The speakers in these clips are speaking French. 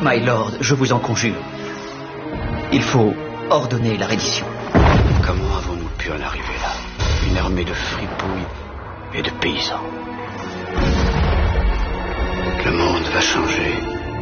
My lord, je vous en conjure. Il faut ordonner la reddition. Comment avons-nous pu en arriver là? Une armée de fripouilles et de paysans. Le monde va changer.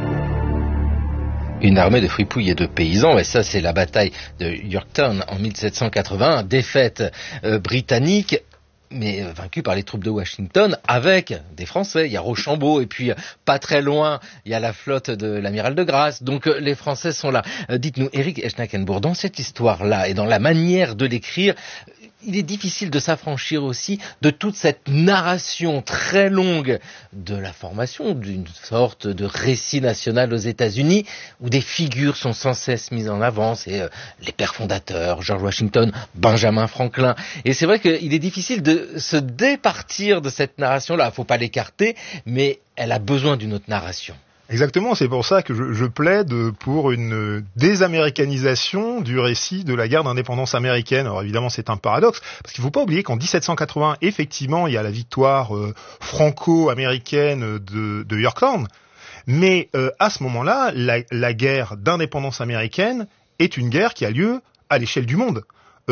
Une armée de fripouilles et de paysans, et ça c'est la bataille de Yorktown en 1781, défaite britannique, mais vaincue par les troupes de Washington, avec des Français. Il y a Rochambeau, et puis pas très loin, il y a la flotte de l'amiral de Grasse. Donc les Français sont là. Dites-nous, Éric Schnakenbourg, dans cette histoire-là, et dans la manière de l'écrire, il est difficile de s'affranchir aussi de toute cette narration très longue de la formation d'une sorte de récit national aux États-Unis où des figures sont sans cesse mises en avant. C'est les pères fondateurs, George Washington, Benjamin Franklin. Et c'est vrai qu'il est difficile de se départir de cette narration-là. Il ne faut pas l'écarter, mais elle a besoin d'une autre narration. Exactement, c'est pour ça que je plaide pour une désaméricanisation du récit de la guerre d'indépendance américaine. Alors évidemment, c'est un paradoxe, parce qu'il ne faut pas oublier qu'en 1780, effectivement, il y a la victoire franco-américaine de Yorktown, mais à ce moment-là, la guerre d'indépendance américaine est une guerre qui a lieu à l'échelle du monde.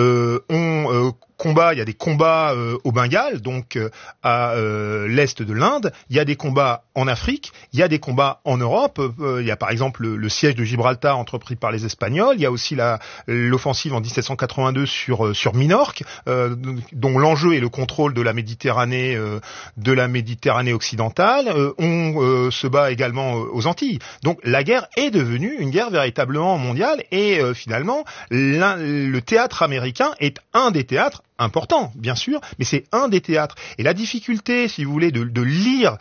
Il y a des combats au Bengale, donc à l'est de l'Inde. Il y a des combats en Afrique. Il y a des combats en Europe. Il y a par exemple le siège de Gibraltar entrepris par les Espagnols. Il y a aussi l'offensive en 1782 sur Minorque, dont l'enjeu est le contrôle de la Méditerranée occidentale. On se bat également aux Antilles. Donc la guerre est devenue une guerre véritablement mondiale et finalement le théâtre américain est un des théâtres important, bien sûr, mais c'est un des théâtres. Et la difficulté, si vous voulez, de lire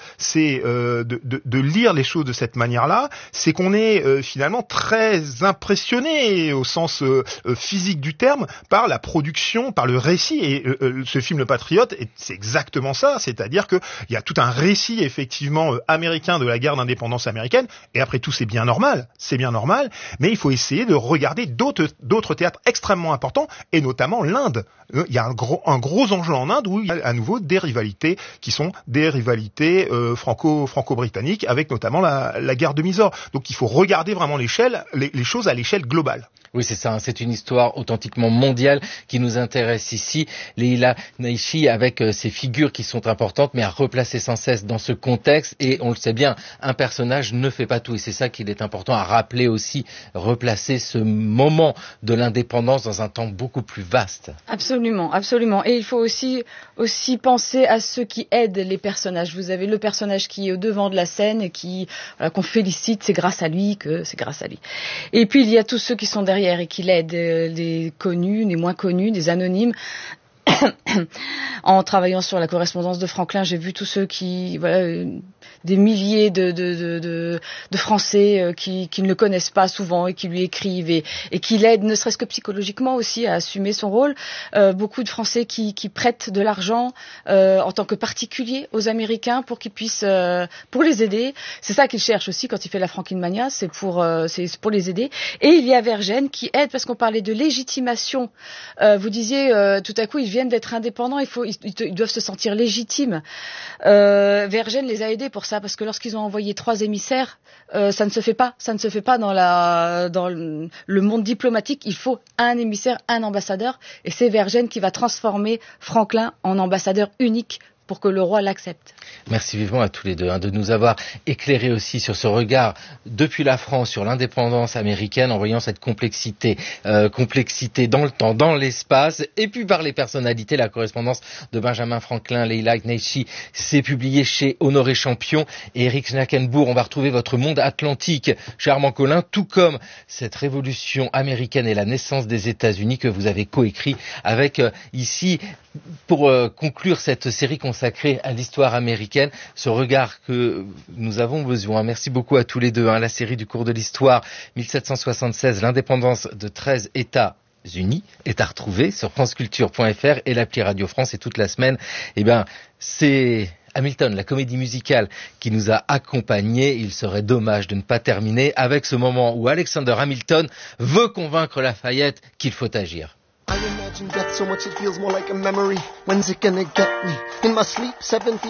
les choses de cette manière-là, c'est qu'on est finalement très impressionné au sens physique du terme par la production, par le récit. Et ce film Le Patriote, c'est exactement ça, c'est-à-dire que il y a tout un récit effectivement américain de la guerre d'indépendance américaine. Et après tout, c'est bien normal, mais il faut essayer de regarder d'autres théâtres extrêmement importants, et notamment l'Inde. Il y a un gros enjeu en Inde où il y a à nouveau des rivalités qui sont des rivalités franco-britanniques, avec notamment la guerre de Mysore. Donc il faut regarder vraiment les choses à l'échelle globale. Oui, c'est ça, c'est une histoire authentiquement mondiale qui nous intéresse ici. Leila Naishi, avec ces figures qui sont importantes, mais à replacer sans cesse dans ce contexte. Et on le sait bien, un personnage ne fait pas tout. Et c'est ça qu'il est important à rappeler aussi, replacer ce moment de l'indépendance dans un temps beaucoup plus vaste. Absolument, absolument. Et il faut aussi penser à ceux qui aident les personnages. Vous avez le personnage qui est au devant de la scène et qu'on félicite, c'est grâce à lui que c'est grâce à lui. Et puis il y a tous ceux qui sont derrière et qui l'aident, les connus, les moins connus, des anonymes. En travaillant sur la correspondance de Franklin, j'ai vu tous ceux des milliers de Français qui ne le connaissent pas souvent et qui lui écrivent et qui l'aident, ne serait-ce que psychologiquement aussi, à assumer son rôle. Beaucoup de Français qui prêtent de l'argent en tant que particuliers aux Américains pour qu'ils puissent pour les aider. C'est ça qu'il cherche aussi quand il fait la Frankenmania, c'est pour les aider. Et il y a Vergennes qui aide, parce qu'on parlait de légitimation. Vous disiez tout à coup ils viennent d'être indépendants, ils doivent se sentir légitimes. Vergennes les a aidés pour ça, parce que lorsqu'ils ont envoyé 3 émissaires, ça ne se fait pas dans le monde diplomatique. Il faut un émissaire, un ambassadeur, et c'est Vergennes qui va transformer Franklin en ambassadeur unique pour que le roi l'accepte. Merci vivement à tous les deux de nous avoir éclairé aussi sur ce regard depuis la France sur l'indépendance américaine, en voyant cette complexité dans le temps, dans l'espace, et puis par les personnalités. La correspondance de Benjamin Franklin, Leila Naishi, c'est publié chez Honoré Champion. Et Éric Schnakenbourg, on va retrouver votre monde atlantique chez Armand Collin, tout comme cette révolution américaine et la naissance des États-Unis que vous avez coécrit avec ici, pour conclure cette série consacrée à l'histoire américaine, ce regard que nous avons besoin. Merci beaucoup à tous les deux. La série du cours de l'histoire 1776, l'indépendance de 13 États-Unis est à retrouver sur franceculture.fr et l'appli Radio France. Et toute la semaine, c'est Hamilton, la comédie musicale, qui nous a accompagnés. Il serait dommage de ne pas terminer avec ce moment où Alexander Hamilton veut convaincre Lafayette qu'il faut agir. I imagine death so much it feels more like a memory. When's it gonna get me? In my sleep, 7 feet